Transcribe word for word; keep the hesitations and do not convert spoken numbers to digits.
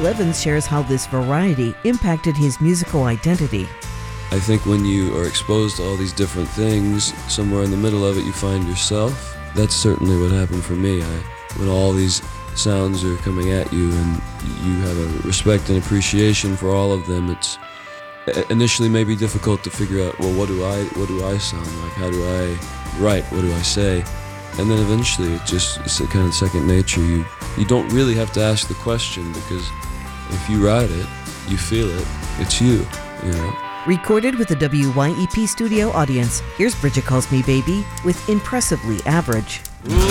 Levins shares how this variety impacted his musical identity. I think when you are exposed to all these different things, somewhere in the middle of it you find yourself. That's certainly what happened for me. I, when all these sounds are coming at you and you have a respect and appreciation for all of them, it's initially maybe difficult to figure out, well, what do I what do I sound like? How do I write? What do I say? And then eventually it just it's a kind of second nature. You you don't really have to ask the question, because if you write it, you feel it, it's you, you know. Recorded with a W Y E P studio audience, here's Bridget Calls Me Baby with Impressively Average. Ooh.